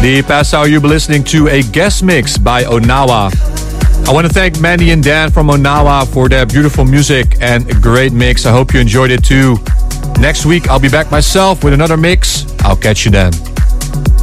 The past hour you'll be listening to a guest mix by Onawa. I want to thank Mandy and Dan from Onawa for their beautiful music and a great mix. I hope you enjoyed it too. Next week I'll be back myself with another mix. I'll catch you then.